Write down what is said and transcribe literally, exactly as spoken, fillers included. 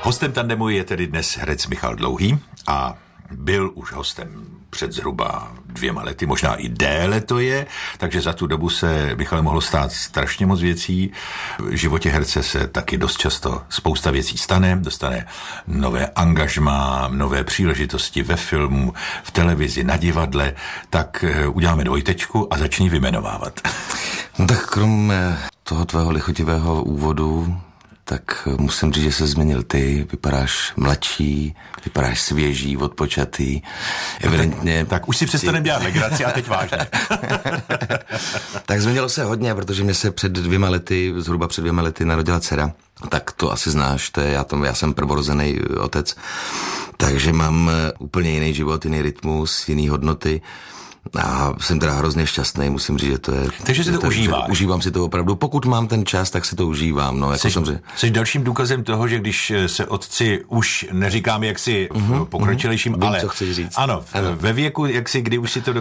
Hostem tandemu je tedy dnes herec Michal Dlouhý a byl už hostem před zhruba dvěma lety, možná i déle to je, takže za tu dobu se Michale mohlo stát strašně moc věcí. V životě herce se taky dost často spousta věcí stane, dostane nové angažmá, nové příležitosti ve filmu, v televizi, na divadle, tak uděláme dvojtečku a začni vymenovávat. No tak kromě toho tvého lichotivého úvodu, tak musím říct, že se změnil ty, vypadáš mladší, vypadáš svěží, odpočatý, evidentně... Tak, tak už si přestaneme dělat legraci a teď vážně. Tak změnilo se hodně, protože mě se před dvěma lety, zhruba před dvěma lety narodila dcera. Tak to asi znáš, to je, já, tom, já jsem prvorozený otec, takže mám úplně jiný život, jiný rytmus, jiný hodnoty. A jsem teda hrozně šťastný, musím říct, že to je... Takže si to, to užíváš. Užívám si to opravdu. Pokud mám ten čas, tak si to užívám. No, jako jsi, jsi dalším důkazem toho, že když se otci už neříkám jaksi mm-hmm, v pokročilejším, mm-hmm. ale... Vím, co chci říct. Ano, ano, ve věku, jaksi, kdy už si to